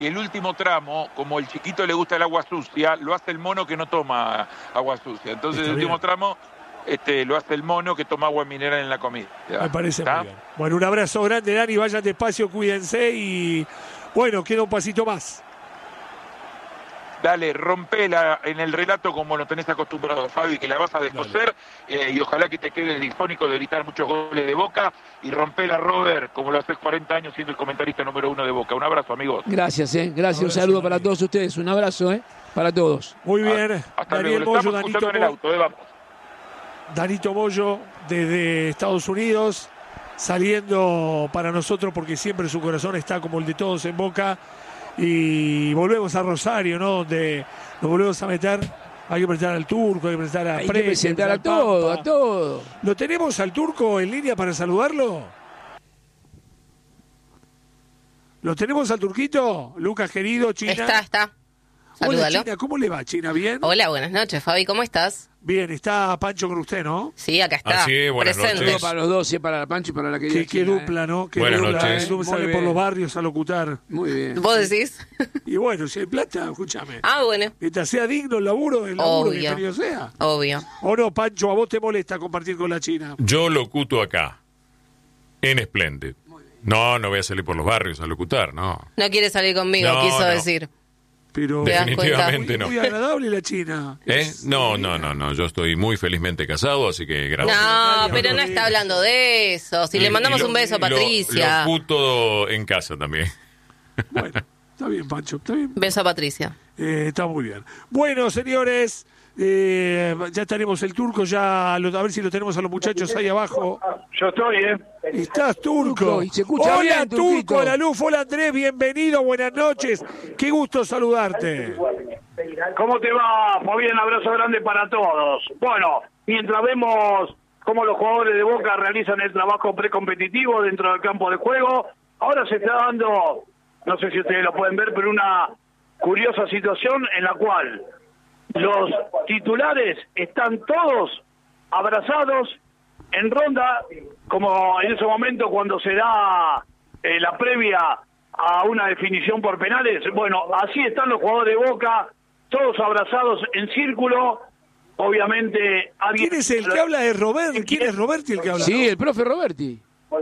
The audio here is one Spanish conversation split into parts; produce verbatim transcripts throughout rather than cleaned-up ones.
Y el último tramo, como el chiquito le gusta el agua sucia, lo hace el mono que no toma agua sucia. Entonces Está el último bien. tramo este, lo hace el mono que toma agua mineral en la comida. Me parece ¿Está? muy bien. Bueno, un abrazo grande, Dani. Vayan despacio, cuídense y bueno, queda un pasito más. Dale, rompela en el relato como lo tenés acostumbrado, Fabi, que la vas a descoser eh, y ojalá que te quede el difónico de gritar muchos goles de Boca y rompela, Robert, como lo haces cuarenta años siendo el comentarista número uno de Boca. Un abrazo, amigos. Gracias, eh. Gracias, un, abrazo, saludo para Dani. todos ustedes. Un abrazo, eh. Para todos. Muy bien. Hasta Daniel luego. Lo Moyo, estamos Danito, escuchando en el Mo- auto, eh, vamos. Danito Moyo desde Estados Unidos, saliendo para nosotros porque siempre su corazón está como el de todos en Boca. Y volvemos a Rosario, ¿no? Donde nos volvemos a meter. Hay que presentar al Turco, hay que presentar a Hay Presti, que presentar al a todo, Pampa. a todo. ¿Lo tenemos al Turco en línea para saludarlo? ¿Lo tenemos al Turquito? Lucas, querido, China. Está, está. Hola, Salúdalo. China, ¿cómo le va, China? ¿Bien? Hola, buenas noches, Fabi, ¿cómo estás? Bien, está Pancho con usted, ¿no? Sí, acá está. Así es, buenas presente. noches. Saludo para los dos, eh, para la Pancho y para la querida Qué, qué China, dupla, ¿no? Qué Buenas dupla, noches. ¿eh? Tú Muy sale por bien. los barrios a locutar. eh. Muy bien. ¿Vos decís? Y bueno, si hay plata, escúchame. Ah, bueno, Mientras sea digno el laburo, el laburo Obvio. bienvenido sea. obvio. ¿O no, Pancho? ¿A vos te molesta compartir con la China? Yo locuto acá, en Splendid. No, no voy a salir por los barrios a locutar, no. No quiere salir conmigo, No, quiso no. decir. Pero Te das Definitivamente muy, no. muy agradable la China. ¿Eh? Es- No, no, no, no. Yo estoy muy felizmente casado, así que gracias. No, no, pero no no digas. está hablando de eso. Si Y- le y mandamos lo- un beso a lo- Patricia. Locuto en casa también. Bueno, está bien, Pancho, está bien. Beso a Patricia. Eh, está muy bien. Bueno, señores, eh, ya tenemos el Turco, ya lo- a ver si lo tenemos a los muchachos ahí abajo. Yo estoy, ¿eh? ¿Estás, Turco? Turco, y se escucha Hola, bien, Turquito. Turco, la luz. Hola, Andrés, bienvenido, buenas noches. Qué gusto saludarte. ¿Cómo te va, Fabián? Abrazo grande para todos. Bueno, mientras vemos cómo los jugadores de Boca realizan el trabajo precompetitivo dentro del campo de juego, ahora se está dando, no sé si ustedes lo pueden ver, pero una curiosa situación en la cual los titulares están todos abrazados en ronda, como en ese momento cuando se da eh, la previa a una definición por penales. Bueno, así están los jugadores de Boca, todos abrazados en círculo. Obviamente, alguien... ¿Quién es el que habla de Robert? ¿Quién es Roberti el que habla? Sí, el profe Roberti.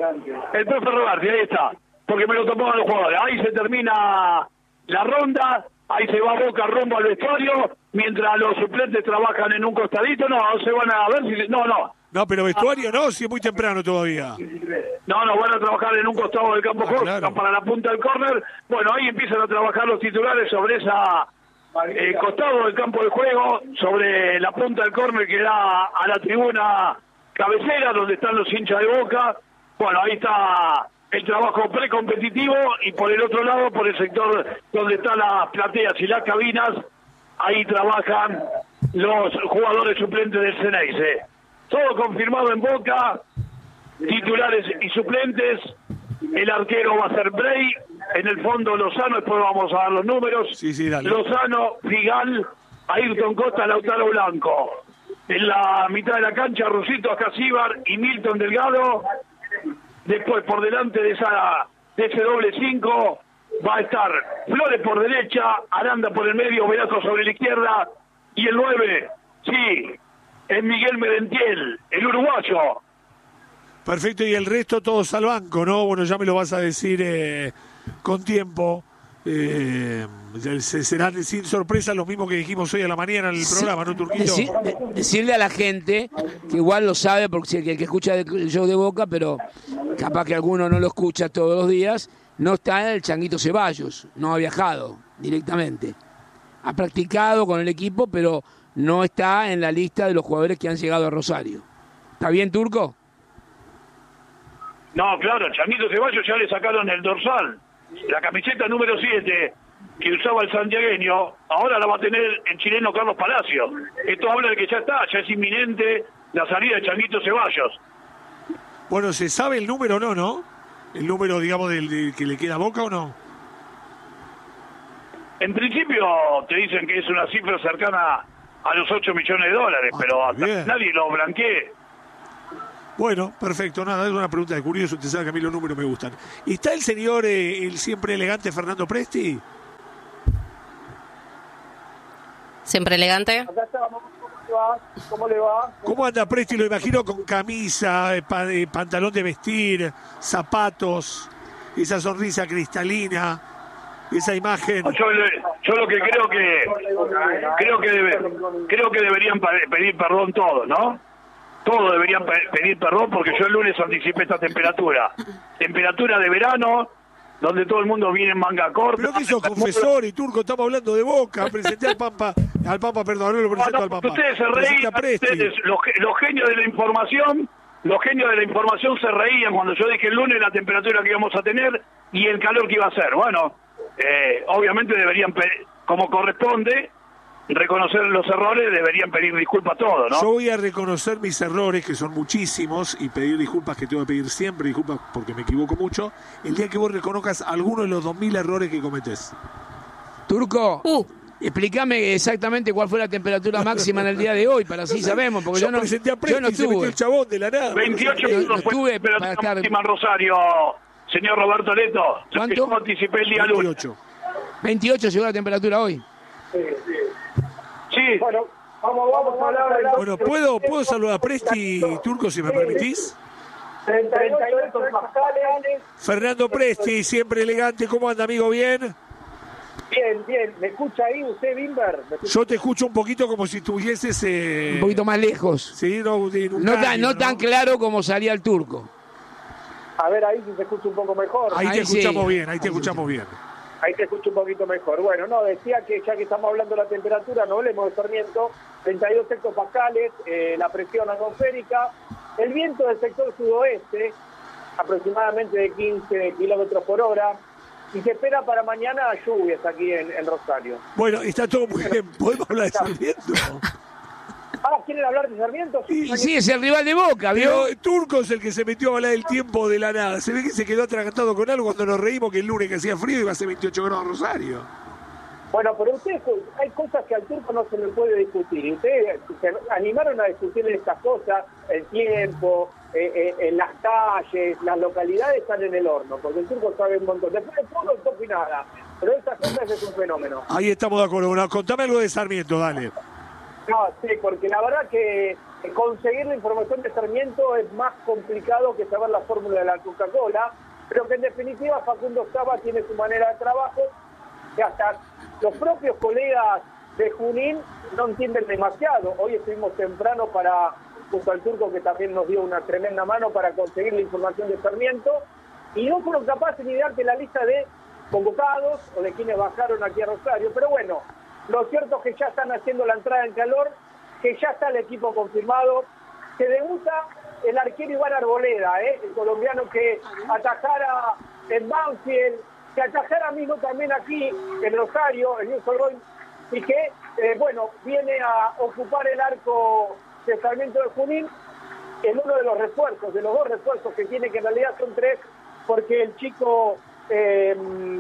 El profe Roberti, ahí está, porque me lo tomaban los jugadores. Ahí se termina la ronda, ahí se va Boca rumbo al vestuario, mientras los suplentes trabajan en un costadito. No, se van a ver si... No, no. No, pero vestuario no, si es muy temprano todavía. No, no, van a trabajar en un costado del campo Ah, juego, claro. están para la punta del córner. Bueno, ahí empiezan a trabajar los titulares sobre esa eh, costado del campo de juego, sobre la punta del córner que da a la tribuna cabecera, donde están los hinchas de Boca. Bueno, ahí está el trabajo precompetitivo, y por el otro lado, por el sector donde están las plateas y las cabinas, ahí trabajan los jugadores suplentes del Ceneice. Todo confirmado en Boca, titulares y suplentes. El arquero va a ser Bray, en el fondo Lozano, después vamos a dar los números. Sí, sí, dale. Lozano, Figal, Ayrton Costa, Lautaro Blanco. En la mitad de la cancha, Rusito Acasíbar y Milton Delgado. Después, por delante de esa de ese doble cinco, va a estar Flores por derecha, Aranda por el medio, Velasco sobre la izquierda, y el nueve, sí, es Miguel Merentiel, el uruguayo. Perfecto, y el resto todos al banco, ¿no? Bueno, ya me lo vas a decir eh, con tiempo. Eh, se- serán sin sorpresa los mismos que dijimos hoy a la mañana en el programa, ¿no, Turquito? Deci- de- decirle a la gente, que igual lo sabe, porque si el que, el que escucha el show de Boca, pero capaz que alguno no lo escucha todos los días, no está el Changuito Ceballos, no ha viajado directamente. Ha practicado con el equipo, pero no está en la lista de los jugadores que han llegado a Rosario. ¿Está bien, Turco? No, claro, Changuito Ceballos ya le sacaron el dorsal. La camiseta número siete que usaba el santiagueño, ahora la va a tener el chileno Carlos Palacio. Esto habla de que ya está, ya es inminente la salida de Changuito Ceballos. Bueno, ¿se sabe el número o no, no? ¿El número, digamos, del, del que le queda a Boca o no? En principio te dicen que es una cifra cercana a los ocho millones de dólares, Ah, pero hasta bien. nadie lo blanquee. Bueno, perfecto, nada, es una pregunta de curioso, usted sabe que a mí los números me gustan. ¿Está el señor, eh, el siempre elegante Fernando Presti? Siempre elegante. Acá estamos. ¿Cómo le va? ¿Cómo le va? ¿Cómo anda Presti? Lo imagino con camisa, eh, pa- eh, pantalón de vestir, zapatos, esa sonrisa cristalina, esa imagen. Yo, le- yo lo que creo que creo que debe- creo que deberían pa- pedir perdón todos, ¿no? Todos deberían pe- pedir perdón porque yo el lunes anticipé esta temperatura. Temperatura de verano, donde todo el mundo viene en manga corta. Pero que sos confesor y Turco, estamos hablando de Boca. Presenté al Pampa, al Pampa, perdón, no lo No, presento no, al Pampa. ustedes se Presenté reían, a Presti. ustedes, los, ge- los genios de la información, los genios de la información se reían cuando yo dije el lunes la temperatura que íbamos a tener y el calor que iba a ser. Bueno, eh, obviamente deberían, pe- como corresponde, reconocer los errores, deberían pedir disculpas a todos, ¿no? Yo voy a reconocer mis errores, que son muchísimos, y pedir disculpas, que tengo que pedir siempre disculpas porque me equivoco mucho, el día que vos reconozcas alguno de los dos mil errores que cometés. Turco, Uh, explícame exactamente cuál fue la temperatura máxima en el día de hoy, para así sabemos, porque yo, Yo no, presenté a yo Presti no y se metió estuve. el chabón de la nada. veintiocho no- no minutos fue estuve la temperatura para estar- máxima en Rosario, señor Roberto Leto. ¿Cuánto? Yo anticipé el día lunes. veintiocho. veintiocho llegó la temperatura hoy. Sí, Bueno, vamos, vamos a hablar de la... Bueno, ¿puedo, ¿puedo saludar a Presti, Turco, si me permitís? treinta y ocho hectopascales. Fernando Presti, siempre elegante. ¿Cómo anda, amigo? ¿Bien? Bien, bien. ¿Me escucha ahí usted, Bimber? ¿Me escucha? Yo te escucho un poquito como si estuvieses... Eh... Un poquito más lejos. Sí, no, en un No tan, caño, no tan claro como salía el Turco. A ver, ahí si se escucha un poco mejor. Ahí te Ahí sí. escuchamos bien, ahí te Ahí escuchamos bien. Ahí se escucha un poquito mejor. Bueno, no, decía que ya que estamos hablando de la temperatura, no hablemos de Sarmiento, treinta y dos hectopascales, eh, la presión atmosférica, el viento del sector sudoeste, aproximadamente de quince kilómetros por hora, y se espera para mañana lluvias aquí en, en Rosario. Bueno, está todo muy bien. ¿Podemos hablar de Sarmiento? Ah, ¿quieren hablar de Sarmiento? Y sí, es el rival de Boca, ¿vio? Pero Turco es el que se metió a hablar del tiempo de la nada. Se ve que se quedó atragantado con algo cuando nos reímos que el lunes que hacía frío iba a ser veintiocho grados en Rosario. Bueno, pero ustedes, hay cosas que al turco no se le puede discutir. Y ustedes se animaron a discutir estas cosas, el tiempo, eh, eh, en las calles, las localidades están en el horno, porque el turco sabe un montón. Después de todo, no toco y nada. Pero estas cosas es un fenómeno. Ahí estamos de acuerdo. Bueno, contame algo de Sarmiento, dale. No, sí, porque la verdad que conseguir la información de Sarmiento es más complicado que saber la fórmula de la Coca-Cola, pero que en definitiva Facundo Saba tiene su manera de trabajo, que hasta los propios colegas de Junín no entienden demasiado. Hoy estuvimos temprano para, junto al turco que también nos dio una tremenda mano para conseguir la información de Sarmiento, y no fueron capaces ni de darte la lista de convocados o de quienes bajaron aquí a Rosario, pero bueno, lo cierto es que ya están haciendo la entrada en calor, que ya está el equipo confirmado, que debuta el arquero Iván Arboleda, ¿eh? El colombiano que atajara en Banfield, que atajara mismo también aquí en Rosario, en New Boys, y que, eh, bueno, viene a ocupar el arco de Sarmiento de Junín en uno de los refuerzos, de los dos refuerzos que tiene, que en realidad son tres, porque el chico eh,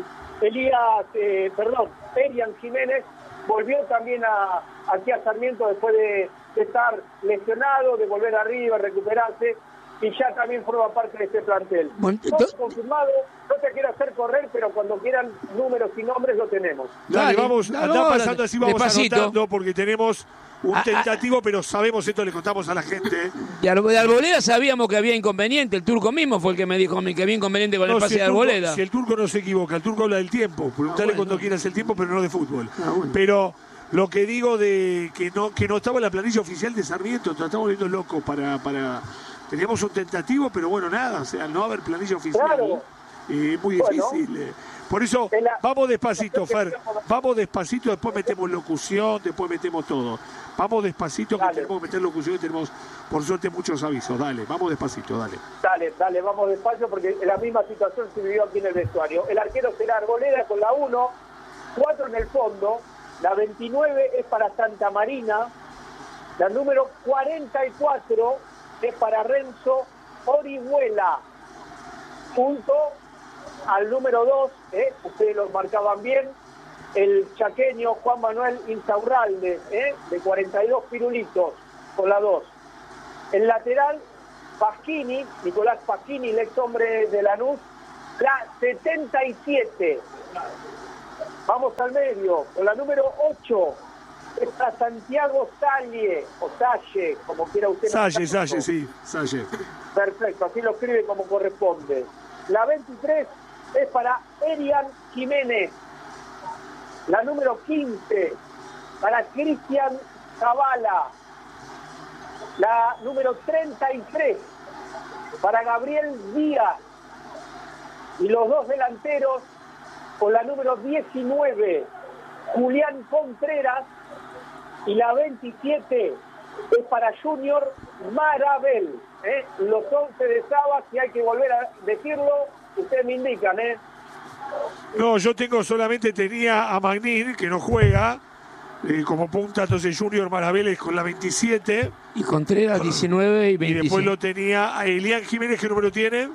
Elías, eh, perdón, Erian Jiménez, volvió también a, aquí a Sarmiento después de, de estar lesionado, de volver arriba, recuperarse, y ya también forma parte de este plantel. Bueno, Todo to- confirmado, no te quiero hacer correr, pero cuando quieran números y nombres lo tenemos. Dale, Dale, vamos, dale, andá vamos, pasando así, vamos despacito. anotando, porque tenemos un Ah, ah. tentativo, pero sabemos esto, le contamos a la gente. De Ar- de Arboleda sabíamos que había inconveniente. El turco mismo fue el que me dijo a mí que había inconveniente con el No, pase si, de el turco, Arboleda. si el turco no se equivoca, el turco habla del tiempo. Preguntale cuando quieras el tiempo, pero no de fútbol. Pero lo que digo de que no que no estaba en la planilla oficial de Sarmiento, nos estamos volviendo locos para, para... Teníamos un tentativo, pero bueno, nada, o sea, al no haber planilla oficial, Claro. eh, es muy Bueno. difícil. eh. Por eso, En la- vamos despacito, Fer, vamos despacito, después metemos locución, después metemos todo. Vamos despacito, que Dale. tenemos que meter locución y tenemos, por suerte, muchos avisos. Dale, vamos despacito, dale. Dale, dale, vamos despacio porque la misma situación se vivió aquí en el vestuario. El arquero será Arboleda con la uno, cuatro en el fondo, la veintinueve es para Santa Marina, la número cuarenta y cuatro es para Renzo Orihuela, junto al número dos, ¿eh? Ustedes lo marcaban bien, el chaqueño Juan Manuel Insaurralde, ¿eh? De cuarenta y dos pirulitos, con la dos. El lateral, Pasquini, Nicolás Pasquini, el ex hombre de Lanús, la setenta y siete. Vamos al medio, con la número ocho, es para Santiago Salle, o Salle, como quiera usted. Salle, Salle, sí, Salle. Perfecto, así lo escribe como corresponde. La veintitrés es para Erian Jiménez. La número quince para Cristian Zavala. La número treinta y tres para Gabriel Díaz. Y los dos delanteros con la número diecinueve, Julián Contreras. Y la veintisiete es para Junior Marabel. ¿eh? Los once de Saba, si hay que volver a decirlo, ustedes me indican, ¿eh? No, yo tengo solamente, tenía a Magnin, que no juega, eh, como punta, entonces Junior Marabel con la veintisiete. Y Contreras diecinueve y Y veintiséis. después lo tenía a Elian Jiménez, ¿qué número tiene?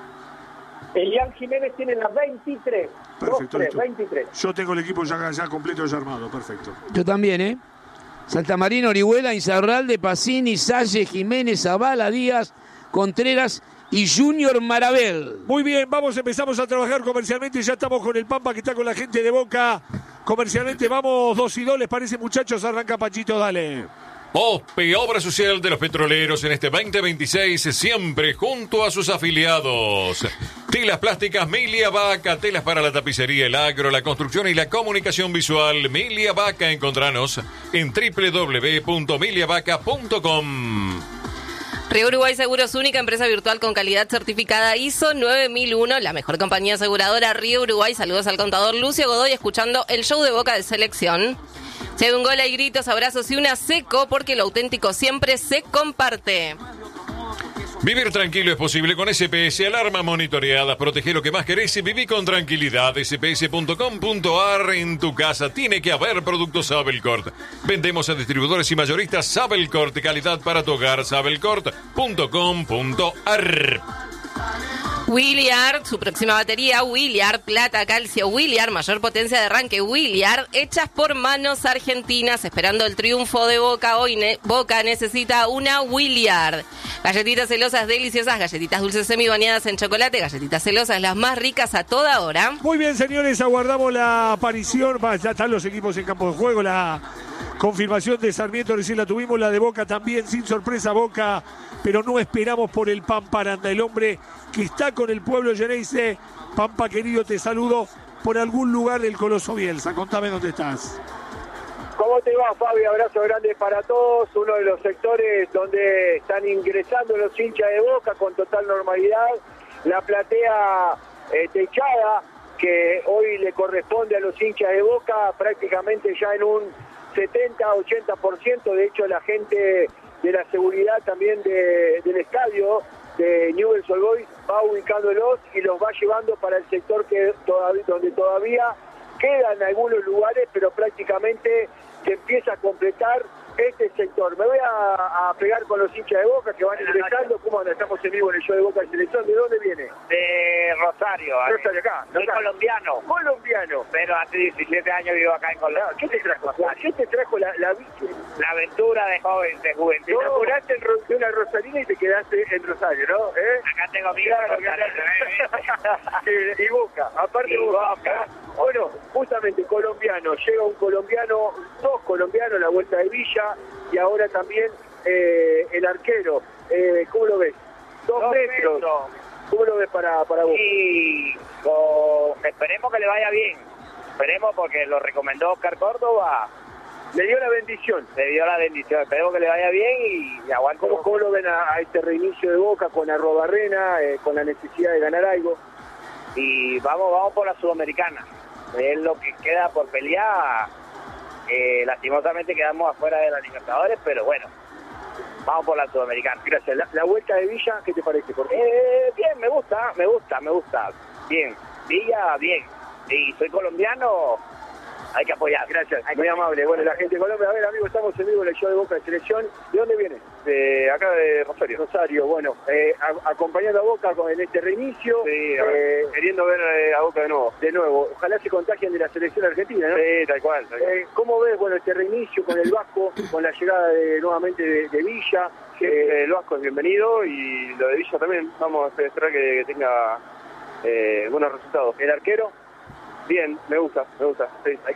Elian Jiménez tiene la veintitrés. Perfecto, dos, tres, listo. veintitrés. Yo tengo el equipo ya, ya completo, ya armado, perfecto. Yo también, ¿eh? Saltamarino, Orihuela, Insaurralde, Pacini, Salle, Jiménez, Zavala, Díaz, Contreras y Junior Marabel. Muy bien, vamos, empezamos a trabajar comercialmente, ya estamos con el Pampa que está con la gente de Boca. Comercialmente vamos dos y dos, ¿les parece, muchachos? Arranca Pachito, dale. O P, Obra Social de los Petroleros en este veinte veintiséis, siempre junto a sus afiliados. Telas plásticas Milia Vaca, telas para la tapicería, el agro, la construcción y la comunicación visual. Milia Vaca, encontranos en doble u doble u doble u punto milia vaca punto com. Río Uruguay Seguros, única empresa virtual con calidad certificada I S O nueve mil uno, la mejor compañía aseguradora Río Uruguay. Saludos al contador Lucio Godoy, escuchando el show de Boca de Selección. Si hay un gol, hay gritos, abrazos y una seco, porque lo auténtico siempre se comparte. Vivir tranquilo es posible con S P S, alarma monitoreada, protege lo que más querés y viví con tranquilidad. S P S punto com punto a r, en tu casa tiene que haber productos Sabelcort. Vendemos a distribuidores y mayoristas Sabelcort, calidad para tu hogar, sabelcort punto com punto a r. Williard, su próxima batería, Williard, plata, calcio, Williard, mayor potencia de arranque, Williard, hechas por manos argentinas, esperando el triunfo de Boca. Hoy ne- Boca necesita una Williard. Galletitas celosas deliciosas, galletitas dulces semi bañadas en chocolate, galletitas celosas las más ricas a toda hora. Muy bien, señores, aguardamos la aparición, va, ya están los equipos en campo de juego, la confirmación de Sarmiento recién la tuvimos, la de Boca también, sin sorpresa Boca, pero no esperamos por el Pampa Aranda, el hombre que está con el pueblo Geneise. Pampa querido, te saludo por algún lugar del Coloso Bielsa, contame dónde estás. ¿Cómo te va, Fabi? Abrazo grande para todos. Uno de los sectores donde están ingresando los hinchas de Boca con total normalidad. La platea eh, techada, que hoy le corresponde a los hinchas de Boca, prácticamente ya en un setenta a ochenta por ciento. De hecho, la gente de la seguridad también de, del estadio de Newell's Old Boys va ubicándolos y los va llevando para el sector que todavía, donde todavía quedan algunos lugares, pero prácticamente se empieza a completar este sector. Me voy a, a pegar con los hinchas de Boca que van ingresando. ¿Cómo andan? Estamos en vivo en el show de Boca de Selección. ¿De dónde viene? De Rosario. Rosario, acá. Soy acá. colombiano, Colombiano. pero hace diecisiete años vivo acá en Colombia. ¿Qué te trajo? ¿Qué te trajo la, la, La aventura de joven, de juventud. Te enamoraste en Ro- de una rosarina y te quedaste en Rosario, ¿no? ¿Eh? Acá tengo amigos Claro, de Rosario. y, y Boca, aparte Y Boca. Boca. Bueno, justamente colombiano, llega un colombiano, dos colombianos, la vuelta de Villa, y ahora también eh, el arquero. Eh, ¿Cómo lo ves? Dos, Dos metros. metros. ¿Cómo lo ves para, para Boca? Y oh, esperemos que le vaya bien. Esperemos porque lo recomendó Oscar Córdoba. Le dio la bendición. Le dio la bendición. Esperemos que le vaya bien y, y aguante. ¿Cómo, cómo lo ven a, a este reinicio de Boca con Arrobarrena, eh, con la necesidad de ganar algo? Y vamos, vamos por la Sudamericana. Es lo que queda por pelear. Eh, lastimosamente quedamos afuera de la Libertadores, pero bueno, vamos por la Sudamericana. Gracias. La, la vuelta de Villa, ¿qué te parece? Jorge? Eh, bien, me gusta, me gusta, me gusta. Bien, Villa, bien. Y soy colombiano, hay que apoyar. Gracias, Hay muy que... amable. Bueno, la gente de Colombia, a ver, amigos, estamos en vivo en el show de Boca de Selección. ¿De dónde viene? De acá de Rosario. Rosario, bueno, eh, a, acompañando a Boca con, en este reinicio. Sí, eh, queriendo ver eh, a Boca de nuevo. de nuevo, ojalá se contagien de la selección argentina, ¿no? Sí, tal cual. Tal cual. Eh, ¿Cómo ves, bueno, este reinicio con el Vasco, con la llegada de, nuevamente de, de Villa? Sí, Eh, el Vasco es bienvenido y lo de Villa también. Vamos a esperar que, que tenga eh, buenos resultados. el arquero, Bien, me gusta, me gusta. Sí. hay,